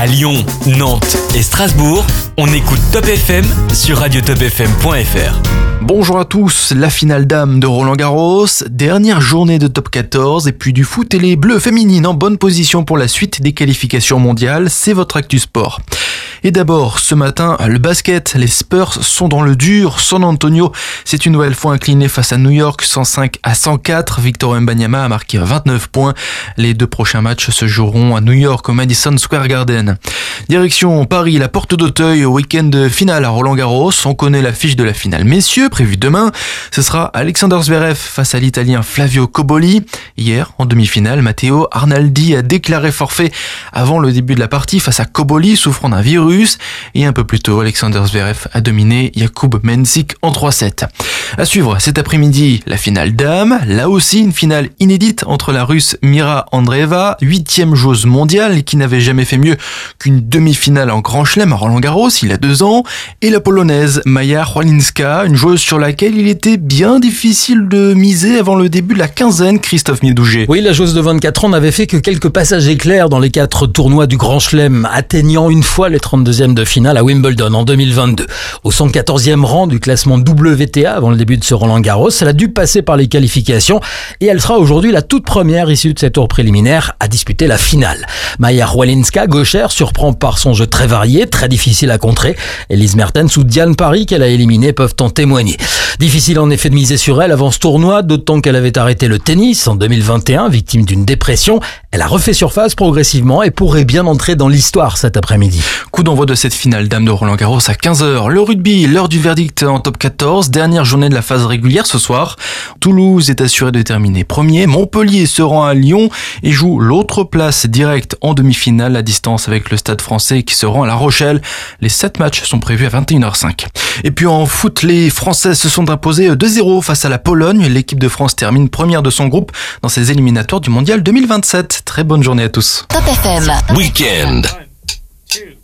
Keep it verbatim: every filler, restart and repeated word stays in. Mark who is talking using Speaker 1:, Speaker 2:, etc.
Speaker 1: À Lyon, Nantes et Strasbourg, on écoute Top F M sur radio top f m point f r.
Speaker 2: Bonjour à tous, la finale dames de Roland-Garros, dernière journée de top quatorze et puis du foot et les Bleus féminines en bonne position pour la suite des qualifications mondiales, c'est votre Actu Sport. Et d'abord, ce matin, le basket, les Spurs sont dans le dur. San Antonio s'est une nouvelle fois incliné face à New York, cent cinq à cent quatre. Victor Wembanyama a marqué vingt-neuf points. Les deux prochains matchs se joueront à New York au Madison Square Garden. Direction Paris, la porte d'Auteuil, au week-end de finale à Roland-Garros. On connaît l'affiche de la finale messieurs, prévue demain. Ce sera Alexander Zverev face à l'Italien Flavio Cobolli. Hier, en demi-finale, Matteo Arnaldi a déclaré forfait avant le début de la partie face à Cobolli, souffrant d'un virus. Et un peu plus tôt, Alexander Zverev a dominé Jakub Mensik en trois sept. À suivre cet après-midi, la finale dames. Là aussi, une finale inédite entre la Russe Mira Andreeva, huitième joueuse mondiale qui n'avait jamais fait mieux qu'une demi-finale en Grand Chelem à Roland-Garros il y a deux ans, et la Polonaise Maja Chwalinska, une joueuse sur laquelle il était bien difficile de miser avant le début de la quinzaine. Christophe Miedouget.
Speaker 3: Oui, la joueuse de vingt-quatre ans n'avait fait que quelques passages éclairs dans les quatre tournois du Grand Chelem, atteignant une fois les trente-deuxième de finale à Wimbledon en deux mille vingt-deux. Au cent quatorzième rang du classement W T A avant le début de ce Roland-Garros, elle a dû passer par les qualifications et elle sera aujourd'hui la toute première issue de cette tour préliminaire à disputer la finale. Maja Chwalinska, gauchère, surprend par son jeu très varié, très difficile à contrer. Elise Mertens ou Diane Parry, qu'elle a éliminé, peuvent en témoigner. Difficile en effet de miser sur elle avant ce tournoi, d'autant qu'elle avait arrêté le tennis en deux mille vingt et un, victime d'une dépression. Elle a refait surface progressivement et pourrait bien entrer dans l'histoire cet après-midi.
Speaker 2: Coup d'envoi de cette finale dame de Roland-Garros à quinze heures. Le rugby, l'heure du verdict en top quatorze, dernière journée de la phase régulière ce soir. Toulouse est assuré de terminer premier. Montpellier se rend à Lyon et joue l'autre place directe en demi-finale à distance avec le Stade Français qui se rend à La Rochelle. Les sept matchs sont prévus à vingt et une heures cinq. Et puis en foot, les Françaises se sont imposées deux zéro face à la Pologne. L'équipe de France termine première de son groupe dans ses éliminatoires du Mondial deux mille vingt-sept. Très bonne journée à tous.
Speaker 4: Top F M.
Speaker 1: Week-end.